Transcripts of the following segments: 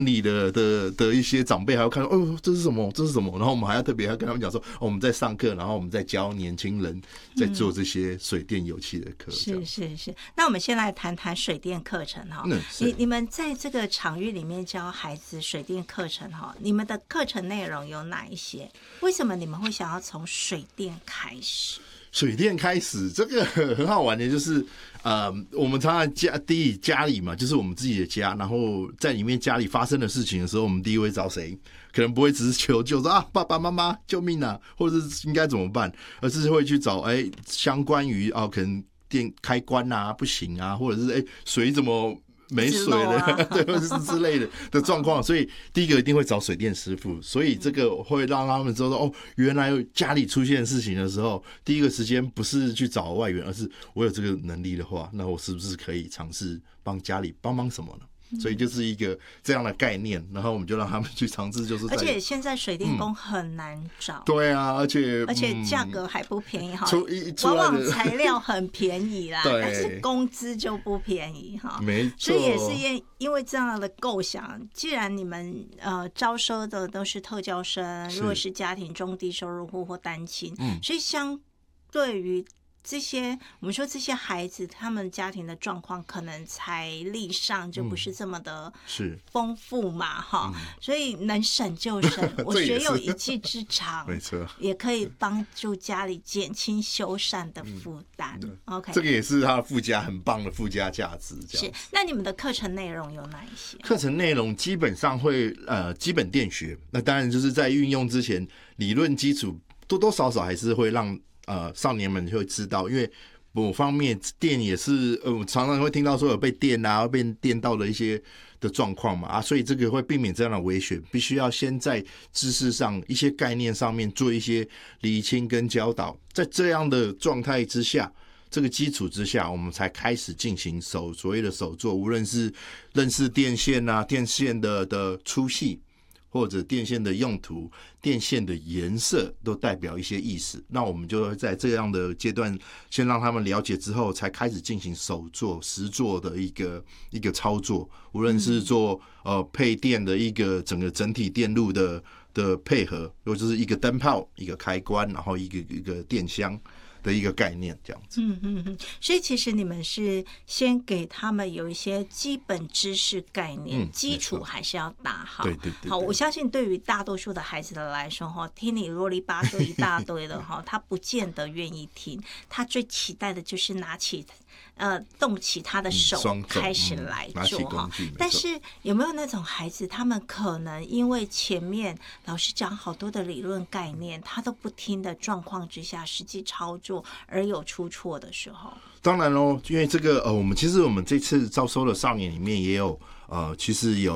里的一些长辈还要看，哦，这是什么？这是什么？然后我们还要特别要跟他们讲说，我们在上课，然后我们在教年轻人在做这些水电油气的课。 是。那我们先来谈谈水电课程哈。你们在这个场域里面教孩子水电课程哈，你们的课程内容有哪一些？为什么你们会想要从水电开始？ 水电开始，这个很好玩的，就是我们常常第一家里嘛，就是我们自己的家，然后在里面家里发生的事情的时候，我们第一会找谁？可能不会只是求救说啊，爸爸妈妈救命啊，或者是应该怎么办，而是会去找相关于可能电开关啊不行啊，或者是水怎么没水了，对，或者是之类的状况，所以第一个一定会找水电师傅，所以这个会让他们知道哦，原来家里出现事情的时候，第一个时间不是去找外援，而是我有这个能力的话，那我是不是可以尝试帮家里帮忙什么呢？所以就是一个这样的概念，然后我们就让他们去尝试，就是而且现在水电工很难找， 对啊，而且价格还不便宜哈，往往材料很便宜啦，但是工资就不便宜哈， 没错， 所以也是因为这样的构想，既然你们招收的都是特教生，如果是家庭中低收入户或单亲，所以相对于这些我们说这些孩子他们家庭的状况可能财力上就不是这么的丰富嘛哈，所以能省就省，我学有一技之长， 没错， 也可以帮助家里减轻修缮的负担。OK， 这个也是它的很棒的附加价值。 是，那你们的课程内容有哪一些？ 课程内容基本上会基本电学，那当然就是在运用之前，理论基础多多少少还是会让少年们会知道，因为某方面电也是我常常会听到说有被电啊、被电到的一些的状况嘛所以这个会避免这样的危险，必须要先在知识上一些概念上面做一些厘清跟教导，在这样的状态之下，这个基础之下，我们才开始进行所谓的手作，无论是认识电线啊、电线的粗细，或者电线的用途、电线的颜色都代表一些意思。那我们就会在这样的阶段，先让他们了解之后，才开始进行手作、实作的一个操作。无论是做配电的一个整体电路的配合，或者是一个灯泡、一个开关，然后一个电箱的一个概念，这样子。 所以其实你们是先给他们有一些基本知识概念，基础还是要打好。 对。 好，我相信对于大多数的孩子来说，听你啰里吧嗦一大堆的他不见得愿意听，他最期待的就是拿起动起他的手开始来做但是有没有那种孩子，他们可能因为前面老师讲好多的理论概念，他都不听的状况之下，实际操作而有出错的时候？ 当然咯，因为这个我们这次招收的少年里面也有其实有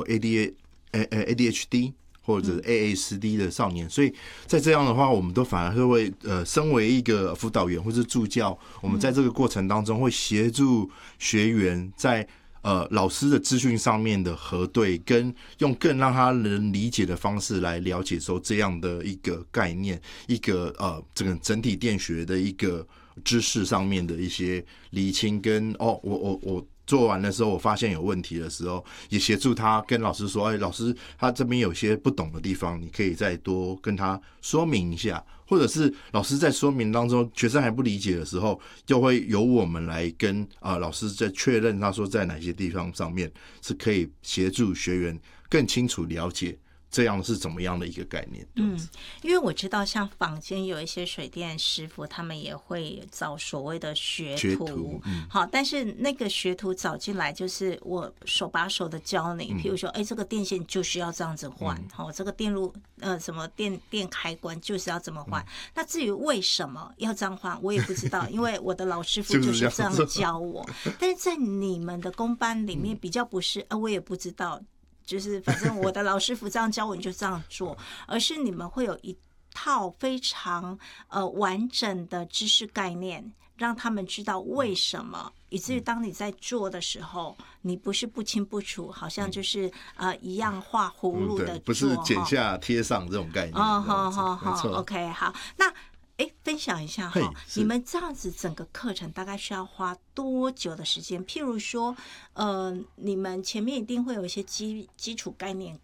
ADHD 或者 ASD 的少年，所以在这样的话，我们都反而会身为一个辅导员或是助教，我们在这个过程当中会协助学员在老师的资讯上面的核对，跟用更让他能理解的方式来了解说这样的一个概念，一个这个整体电学的一个知识上面的一些厘清跟我做完的时候，我发现有问题的时候，也协助他跟老师说：“老师，他这边有些不懂的地方，你可以再多跟他说明一下。”或者是老师在说明当中，学生还不理解的时候，就会由我们来跟老师在确认，他说在哪些地方上面是可以协助学员更清楚了解。这样是怎么样的一个概念？ 因为我知道像坊间有一些水电师傅，他们也会找所谓的学徒，好，但是那个学徒找进来就是我手把手的教你，譬如说，这个电线就是要这样子换，好，这个电路什么电开关就是要怎么换。那至于为什么要这样换，我也不知道，因为我的老师傅就是这样教我。但是在你们的公班里面比较不是，我也不知道。就是反正我的老师傅这样教我，你就这样做，而是你们会有一套非常完整的知识概念，让他们知道为什么，以至于当你在做的时候，你不是不清不楚，好像就是一样画葫芦的做， 不是剪下贴上这种概念。 好 ，OK， 好，那。 分享一下哈，你们这样子整个课程大概需要花多久的时间？譬如说，你们前面一定会有一些基础概念